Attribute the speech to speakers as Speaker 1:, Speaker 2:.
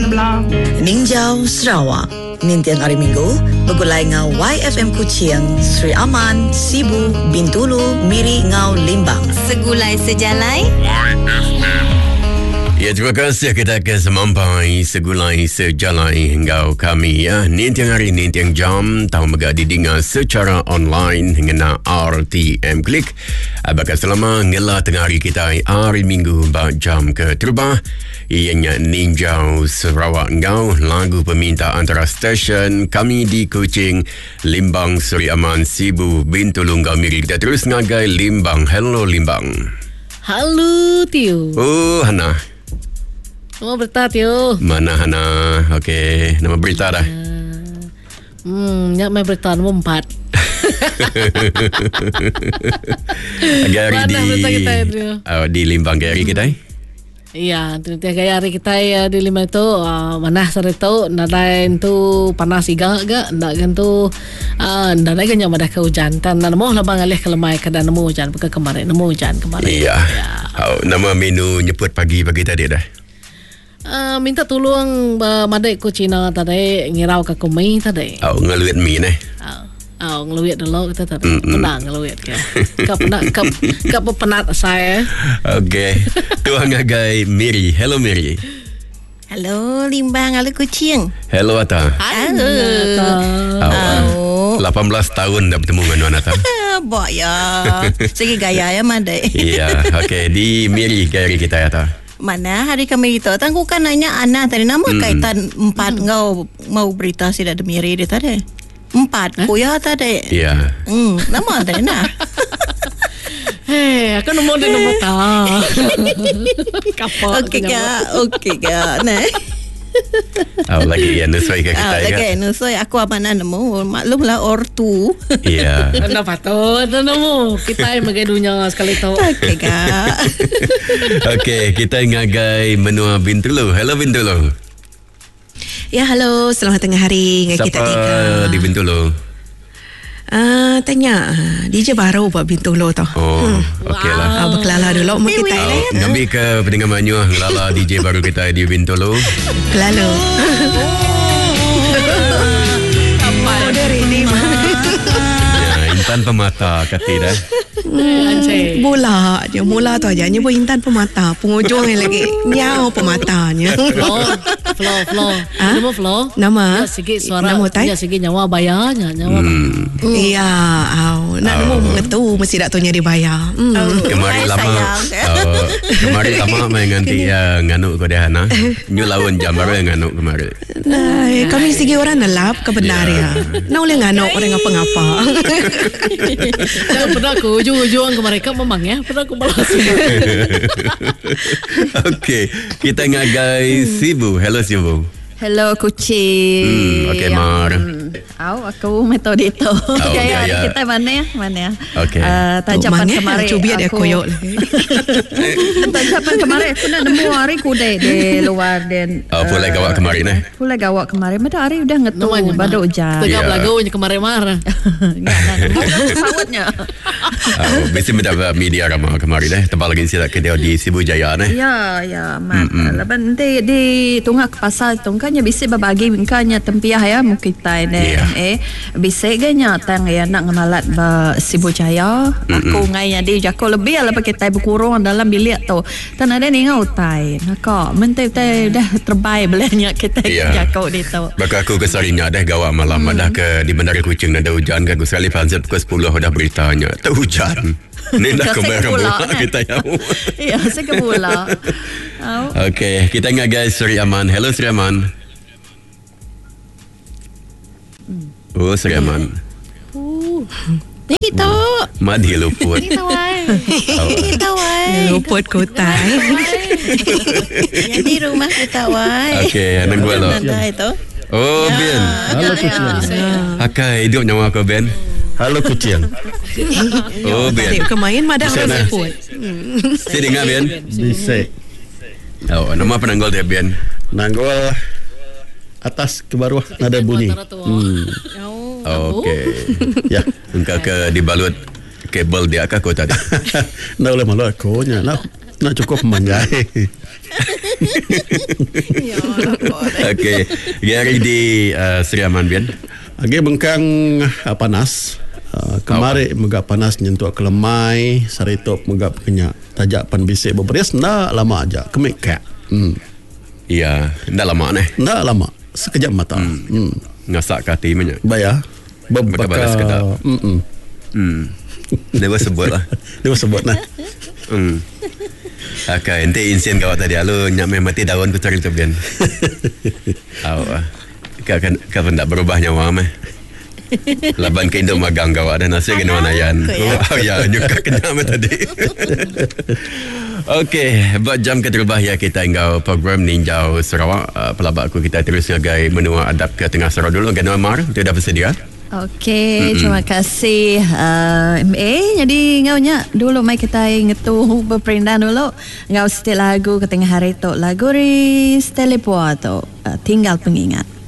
Speaker 1: sebelah.
Speaker 2: Ninjau Sarawak. Nintian hari Minggu bergulai ngau YFM Kuching, Sri Aman, Sibu, Bintulu, Miri ngau Limbang.
Speaker 3: Segulai sejalai
Speaker 4: Ya, terima kasih kita akan semampai segulai sejalai engkau kami ya. Nintiang hari nintiang jam tahu mega didengar secara online hingga RTM Klik. Apakah selama ngela tengah hari kita hari Minggu jam ke terbah ianya Ninjau Sarawak engkau lagu peminta antara stesen kami di Kuching, Limbang, Sri Aman, Sibu, Bintulu engkau Miri. Kita terus ngagai Limbang. Hello Limbang.
Speaker 5: Halo Tio.
Speaker 4: Oh Hana.
Speaker 5: Nama berita Tio.
Speaker 4: Mana Hana? Okey, nama berita dah.
Speaker 5: Nyak main berita nombor 4.
Speaker 4: Gary
Speaker 5: Mana berita kita Tio?
Speaker 4: Di Limbang Gary kita.
Speaker 5: Iya, tiap hari kita di lima itu mana sore itu nadain tu panas iga ndak kan tu ndak kan yang ada hujan tan namo lah bang alih kelemai kada namo hujan ke kemarin namo hujan kemarin.
Speaker 4: Iya. Nama menu nyebut pagi-pagi tadi dah.
Speaker 5: Minta tolong madai ku Cina tadi ngirau ke kumi tadi.
Speaker 4: Ngeluit mi nih.
Speaker 5: Ngeluit dulu kita tadi. Pernah ngeluit ke. Kap penat saya.
Speaker 4: Okey. Tuang ngagai Miri. Hello Miri.
Speaker 3: Halo Limbang, halo Kuching.
Speaker 4: Hello Ata.
Speaker 3: Halo.
Speaker 4: 18 tahun dah bertemu dengan Ata.
Speaker 3: Bok ya. Segi gaya ya madai.
Speaker 4: Iya, okey di Miri Gary kita Ata.
Speaker 3: Mana hari kami itu tangku kan nanya Ana tadi nama kaitan 4 ngau mau berita sida demiri dia tadi 4 kuya tadi
Speaker 4: iya
Speaker 3: nama tadi nah
Speaker 5: aku nombor ta kapal
Speaker 3: okey ga nah
Speaker 4: lagi yang nusoi ke kita ya.
Speaker 3: Lagi nusoi aku apa nemu maklumlah ortu.
Speaker 4: Iya.
Speaker 5: Anda patut nemu kita yang magai dunia sekali tu.
Speaker 3: Okey ga.
Speaker 4: Okey, kita ngagai menua Bintulu. Hello Bintulu.
Speaker 6: Ya, halo. Selamat tengah hari dengan kita tiga.
Speaker 4: Siapa di Bintulu?
Speaker 6: Tanya DJ baru buat Bintulu tu.
Speaker 4: Okey lah.
Speaker 6: Berkelala dulu mau kita
Speaker 4: Ngambil ke pendengar Manyuah ngelala DJ baru kita di Bintulu.
Speaker 6: Kelala. Apa dari ni mah?
Speaker 4: Intan Pemata kata dah.
Speaker 6: Bola je, mula tu aja nyebut Intan Pemata, penghujung lagi nyau pematanya.
Speaker 5: Flow. Nama Flow.
Speaker 6: Nama.
Speaker 5: Sikit suara.
Speaker 6: Nama tai.
Speaker 5: Sikit nyawa bayarnya, nyawa.
Speaker 6: Iya, nak nemu mengetu mesti dak tunya dibayar.
Speaker 4: Kemarin lama main nganti nganuk ko dah Hana. Nyu lawan jam baru nganuk kemarin.
Speaker 6: Kami segi orang nelap kebenaran. Nak boleh nganuk orang apa-apa.
Speaker 5: Jangan pernah aku ujung-ujung ke mereka memang ya. Pernah aku balas.
Speaker 4: Okey, kita ngagai Sibu. Hello Sibu.
Speaker 7: Hello Kuching.
Speaker 4: Okey Mar.
Speaker 7: Aku metode itu. Gaya kita mana ya?
Speaker 4: Okey.
Speaker 7: Tajapan kemarin
Speaker 6: cuba dia koyok lagi.
Speaker 7: Tajapan kemarin aku nak nemu hari kuda di luar dan
Speaker 4: pulai gawak kemarin
Speaker 7: Pulai gawak kemarin. Pada hari udah ngetu pada hujan.
Speaker 5: Tengah belagunya kemarin marah.
Speaker 7: Sawatnya.
Speaker 4: Mesti mendapat media ramah kemarin Tempat lagi saya kerja di Sibu Jaya
Speaker 7: Ya, mat. Lepas nanti di tungak pasal tungkanya bisa berbagi mungkinnya tempiah ya mungkin tay bisa ganya tang ya nak ngemalat ba Sibu Jaya. Aku ngainya di jako lebih lah pakai tay berkurung dalam bilik tu. Tan ada ni ngau tay. Nak mentay dah terbaik belanya kita jako di tu.
Speaker 4: Maka aku kesarinya dah gawak malam dah ke di Bandar Kuching ada hujan kan aku sekali panjat pukul 10 dah beritanya tu hujan. Ni dah kembali pula kita ya.
Speaker 7: Ya, saya pula.
Speaker 4: Okey, kita ngagai Sri Aman. Hello Sri Aman. Oh Sri Aman.
Speaker 6: Kita
Speaker 4: Madi luput.
Speaker 3: Kita wai.
Speaker 6: Luput kotai.
Speaker 3: Yang di rumah kita wai.
Speaker 4: Okey, anak gua lo.
Speaker 3: Itu.
Speaker 4: Oh Ben.
Speaker 1: Halo Kuching.
Speaker 4: Akai hidup nyawa kau Ben.
Speaker 1: Halo Kuching.
Speaker 4: Oh Ben.
Speaker 6: Adik kemain madah luput.
Speaker 4: Sini dengar Ben.
Speaker 1: Bisa.
Speaker 4: Nama penanggol dia Ben.
Speaker 1: Nanggol atas ke bawah nada bunyi.
Speaker 4: Okey.
Speaker 1: Ya.
Speaker 4: Engkau ke dibalut kabel dia kah kau tadi?
Speaker 1: Nak boleh malu aku nya. Nak cukup menjahit.
Speaker 3: Ya,
Speaker 4: Okey. Hari di Sri Aman Bian.
Speaker 1: Agi bengkang panas. Kemarin megap panas nyentuh kelemai, saritop megap kenya tajak pan bisik beberes ndak lama aja kemik kak.
Speaker 4: Ya, ndak lama neh.
Speaker 1: Ndak lama, sekejap mata.
Speaker 4: Ngasak kati banyak.
Speaker 1: Bayar.
Speaker 4: Balas kedap. Dia sebut lah.
Speaker 1: Dia sebut nah.
Speaker 4: Okay, ente insien kawat tadi alu nyak mati daun ku cari tu bian. Kapan tak berubah nyawa meh. Laban ke Indo magang kawat dan nasi kena manayan. Ya, nyuka kena meh tadi. Okey, buat jam keterbah ya kita ingat program Ninjau Sarawak. Pelabak aku kita terus ngagai menua adab ke tengah Sarawak dulu. Gana Mar, tu dah bersedia?
Speaker 7: Okey, terima kasih MA. Jadi ngaunya dulu mai kita ngetu berperindah dulu. Ngau setel lagu ke tengah hari tu lagu ris telepo tu tinggal pengingat.